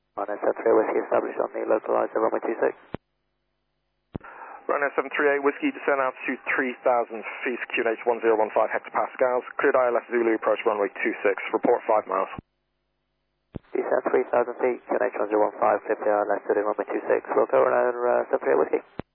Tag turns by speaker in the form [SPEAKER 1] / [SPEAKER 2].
[SPEAKER 1] On SM38 Whiskey established on the localizer runway 26.
[SPEAKER 2] Ryanair 738 Whiskey, descend altitude 3,000 feet, QNH 1015 hectopascals, cleared ILS Zulu, approach runway 26, report 5 miles.
[SPEAKER 1] Descend 3,000 feet, QNH 1015, cleared ILS Zulu, runway 26, Wilco, Ryanair 738 Whiskey.